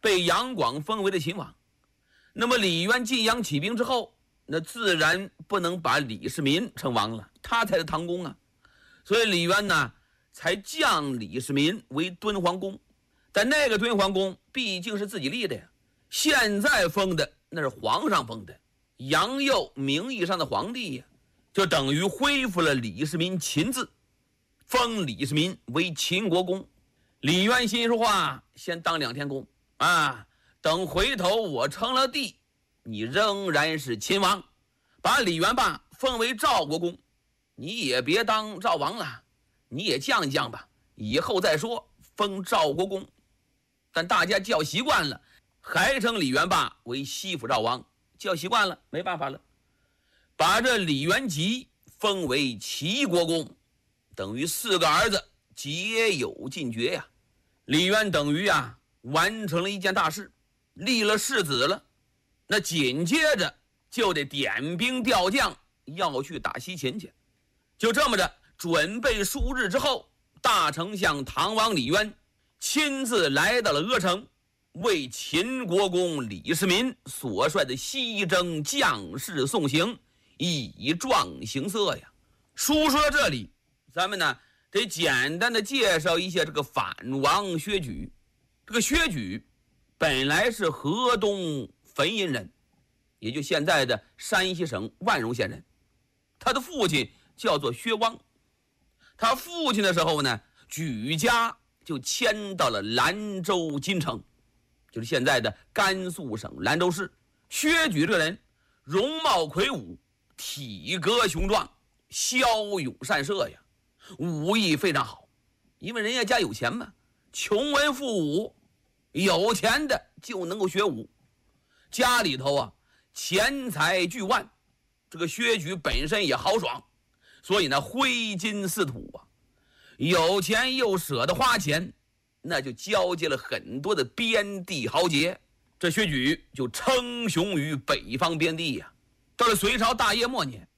被杨广封为了秦王。那么李渊晋阳起兵之后，那自然不能把李世民称王了，他才是唐公啊。所以李渊呢才降李世民为敦煌公，但那个敦煌公毕竟是自己立的呀，现在封的那是皇上封的，杨佑名义上的皇帝呀，就等于恢复了李世民秦字，封李世民为秦国公。李渊心说话，先当2天公啊，等回头我称了帝，你仍然是秦王，把李元霸封为赵国公，你也别当赵王了，你也降一降吧，以后再说，封赵国公。但大家叫习惯了，还称李元霸为西府赵王，叫习惯了，没办法了，把这李元吉封为齐国公，等于4个儿子皆有尽爵呀。李渊等于完成了一件大事，立了世子了，那紧接着就得点兵调将，要去打西秦去。就这么着，准备数日之后，大丞相唐王李渊亲自来到了阿城，为秦国公李世民所率的西征将士送行，以壮形色呀。书说到这里，咱们呢得简单的介绍一下这个反王薛举。这个薛举本来是河东汾阴人，也就现在的山西省万荣县人。他的父亲叫做薛汪，他父亲的时候呢，举家就迁到了兰州金城，就是现在的甘肃省兰州市。薛举这个人容貌魁梧，体格雄壮，骁勇善射呀，武艺非常好。因为人家家有钱嘛，穷文富武，有钱的就能够学武，家里头钱财巨万。这个薛举本身也豪爽，所以呢挥金似土有钱又舍得花钱，那就交接了很多的边地豪杰。这薛举就称雄于北方边地呀。到了隋朝大业末年，